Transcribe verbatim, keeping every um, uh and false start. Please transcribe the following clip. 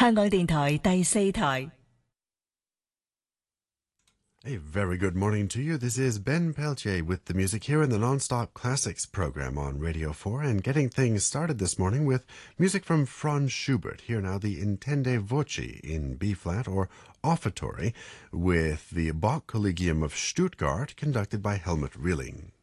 香港電台第四台。 A very good morning to you. This is Ben Peltier with the music here in the Nonstop Classics program on Radio four, and getting things started this morning with music from Franz Schubert. Here now, the Intende Voci in B-flat or offertory with the Bach Collegium of Stuttgart, conducted by Helmut Rilling.